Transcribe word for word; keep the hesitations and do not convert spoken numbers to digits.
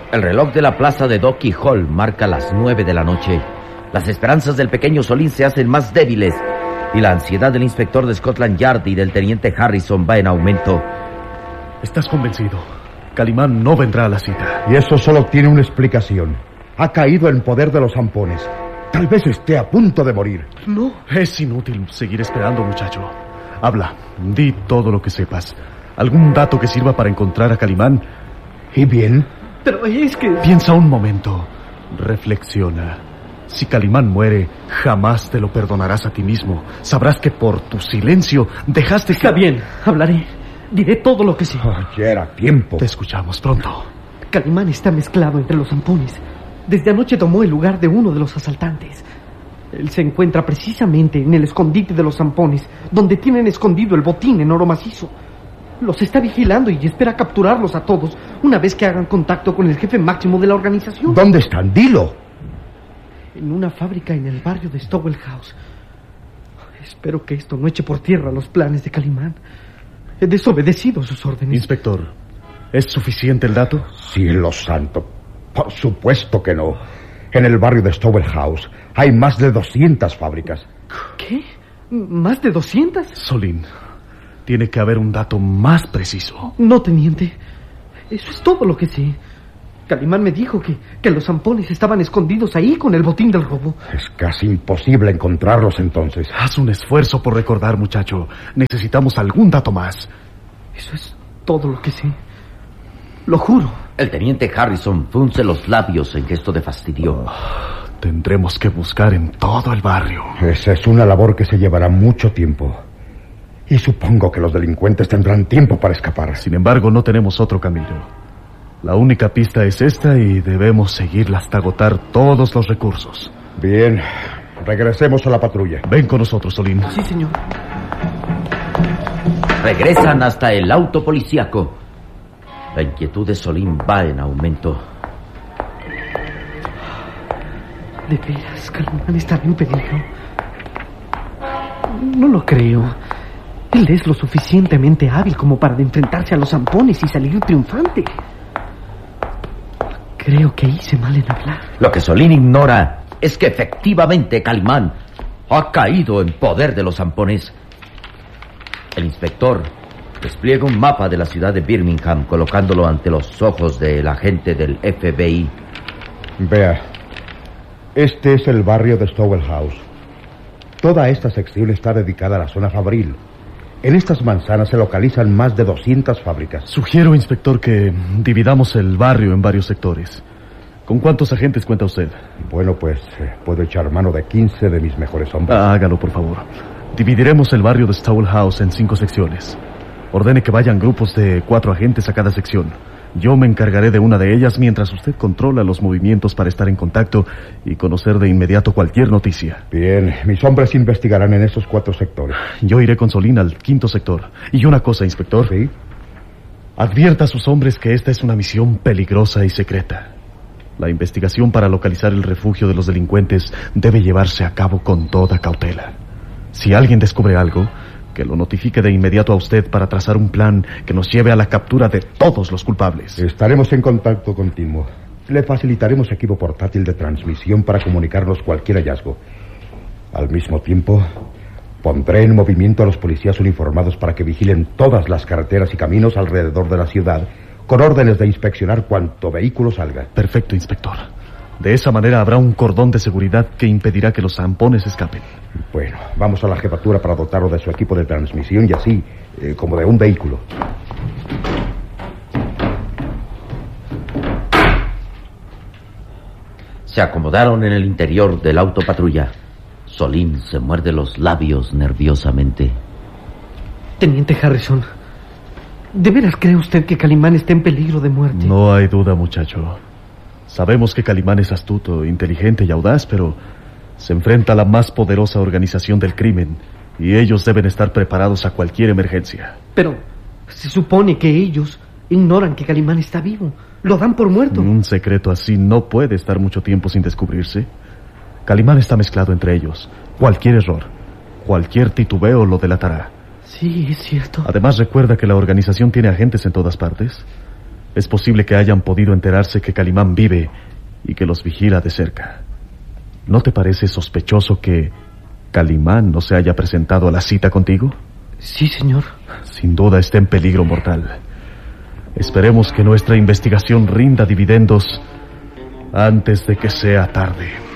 El reloj de la plaza de Docky Hall marca las nueve de la noche. Las esperanzas del pequeño Solín se hacen más débiles y la ansiedad del inspector de Scotland Yard y del teniente Harrison va en aumento. ¿Estás convencido? Calimán no vendrá a la cita. Y eso solo tiene una explicación. Ha caído en poder de los zampones. Tal vez esté a punto de morir. No, es inútil seguir esperando, muchacho. Habla, di todo lo que sepas. ¿Algún dato que sirva para encontrar a Calimán? ¿Y bien? Pero es que... Piensa un momento. Reflexiona. Si Calimán muere, jamás te lo perdonarás a ti mismo. Sabrás que por tu silencio dejaste que... Está bien, hablaré. Diré todo lo que sé. Oh, ya era tiempo. Te escuchamos pronto. Calimán está mezclado entre los zampones. Desde anoche tomó el lugar de uno de los asaltantes. Él se encuentra precisamente en el escondite de los zampones, donde tienen escondido el botín en oro macizo. Los está vigilando y espera capturarlos a todos una vez que hagan contacto con el jefe máximo de la organización. ¿Dónde están? Dilo. En una fábrica en el barrio de Stowell House. Espero que esto no eche por tierra los planes de Calimán. He desobedecido sus órdenes. Inspector, ¿es suficiente el dato? Cielo santo. Por supuesto que no. En el barrio de Stowell House hay más de doscientas fábricas. ¿Qué? ¿Más de doscientas? Solín, tiene que haber un dato más preciso. No, teniente. Eso es todo lo que sé. Calimán me dijo que, que los zampones estaban escondidos ahí con el botín del robo. Es casi imposible encontrarlos entonces. Haz un esfuerzo por recordar, muchacho. Necesitamos algún dato más. Eso es todo lo que sé. Lo juro. El teniente Harrison frunce los labios en gesto de fastidio. Oh, tendremos que buscar en todo el barrio. Esa es una labor que se llevará mucho tiempo. Y supongo que los delincuentes tendrán tiempo para escapar. Sin embargo, no tenemos otro camino. La única pista es esta y debemos seguirla hasta agotar todos los recursos. Bien, regresemos a la patrulla. Ven con nosotros, Solín. Sí, señor. Regresan hasta el auto policíaco. La inquietud de Solín va en aumento. ¿De veras Calimán estará en peligro? No lo creo. Él es lo suficientemente hábil como para enfrentarse a los zampones y salir triunfante. Creo que hice mal en hablar. Lo que Solín ignora es que efectivamente Calimán ha caído en poder de los zampones. El inspector despliega un mapa de la ciudad de Birmingham, colocándolo ante los ojos del agente del F B I. Vea, este es el barrio de Stowell House. Toda esta sección está dedicada a la zona fabril. En estas manzanas se localizan más de doscientas fábricas. Sugiero, inspector, que dividamos el barrio en varios sectores. ¿Con cuántos agentes cuenta usted? Bueno, pues eh, puedo echar mano de quince de mis mejores hombres. Ah, hágalo, por favor. Dividiremos el barrio de Stowell House en cinco secciones. Ordene que vayan grupos de cuatro agentes a cada sección. Yo me encargaré de una de ellas mientras usted controla los movimientos para estar en contacto y conocer de inmediato cualquier noticia. Bien, mis hombres investigarán en esos cuatro sectores. Yo iré con Solín al quinto sector. Y una cosa, inspector. ¿Sí? Advierta a sus hombres que esta es una misión peligrosa y secreta. La investigación para localizar el refugio de los delincuentes debe llevarse a cabo con toda cautela. Si alguien descubre algo, que lo notifique de inmediato a usted para trazar un plan que nos lleve a la captura de todos los culpables. Estaremos en contacto continuo. Le facilitaremos equipo portátil de transmisión para comunicarnos cualquier hallazgo. Al mismo tiempo, pondré en movimiento a los policías uniformados para que vigilen todas las carreteras y caminos alrededor de la ciudad, con órdenes de inspeccionar cuanto vehículo salga. Perfecto, inspector. De esa manera habrá un cordón de seguridad que impedirá que los zampones escapen. Bueno, vamos a la jefatura para dotarlo de su equipo de transmisión y así, eh, como de un vehículo. Se acomodaron en el interior del auto patrulla. Solín se muerde los labios nerviosamente. Teniente Harrison, ¿de veras cree usted que Calimán está en peligro de muerte? No hay duda, muchacho. Sabemos que Calimán es astuto, inteligente y audaz, pero se enfrenta a la más poderosa organización del crimen y ellos deben estar preparados a cualquier emergencia. Pero se supone que ellos ignoran que Calimán está vivo. Lo dan por muerto. Un secreto así no puede estar mucho tiempo sin descubrirse. Calimán está mezclado entre ellos. Cualquier error, cualquier titubeo lo delatará. Sí, es cierto. Además, recuerda que la organización tiene agentes en todas partes. Es posible que hayan podido enterarse que Calimán vive y que los vigila de cerca. ¿No te parece sospechoso que Calimán no se haya presentado a la cita contigo? Sí, señor. Sin duda está en peligro mortal. Esperemos que nuestra investigación rinda dividendos antes de que sea tarde.